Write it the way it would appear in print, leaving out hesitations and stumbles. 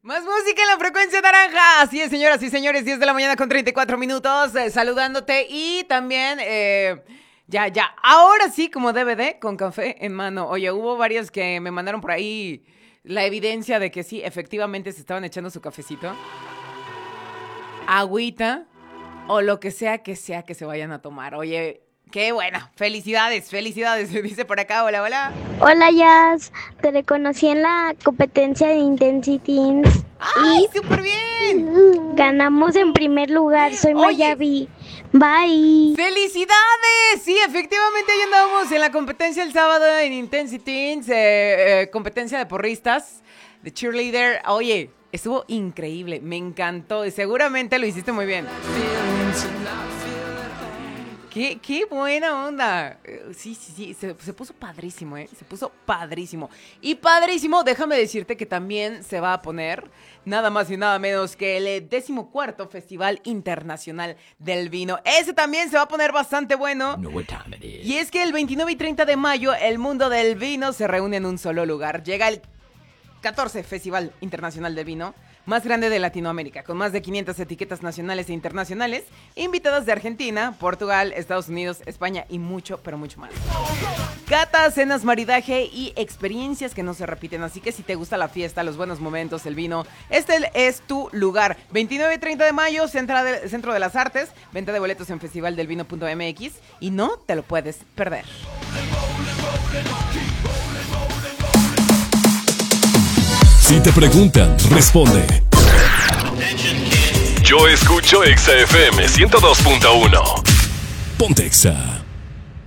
Más música en la frecuencia naranja. Así es, señoras y señores, 10 de la mañana con 34 minutos, saludándote y también, ya, ahora sí, como DVD, con café en mano. Oye, hubo varios que me mandaron por ahí la evidencia de que sí, efectivamente se estaban echando su cafecito, agüita o lo que sea que se vayan a tomar. Oye, qué bueno, felicidades, dice por acá, hola. Hola Jazz, te reconocí en la competencia de Intensity ¡Ay, súper bien! Ganamos en primer lugar, soy Oye. Mayavi. Bye. ¡Felicidades! Sí, efectivamente ahí andábamos en la competencia el sábado en Intensity Teens, competencia de porristas, de cheerleader. Oye, estuvo increíble, me encantó y seguramente lo hiciste muy bien. ¡Qué buena onda! Sí, se puso padrísimo, se puso padrísimo. Y padrísimo, déjame decirte que también se va a poner nada más y nada menos que el 14º Festival Internacional del Vino. Ese también se va a poner bastante bueno. Y es que el 29 y 30 de mayo el mundo del vino se reúne en un solo lugar. Llega el 14 Festival Internacional del Vino, más grande de Latinoamérica, con más de 500 etiquetas nacionales e internacionales, invitadas de Argentina, Portugal, Estados Unidos, España y mucho, pero mucho más. Catas, cenas, maridaje y experiencias que no se repiten, así que si te gusta la fiesta, los buenos momentos, el vino, este es tu lugar. 29 y 30 de mayo, Centro de las Artes, venta de boletos en festivaldelvino.mx y no te lo puedes perder. Si te preguntan, responde. Yo escucho Exa FM 102.1. Ponte Exa.